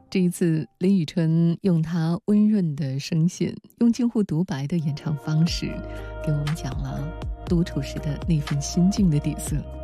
这一次，林宇春用她温润的声线，用近乎独白的演唱方式，给我们讲了独处时的那份心境的底色。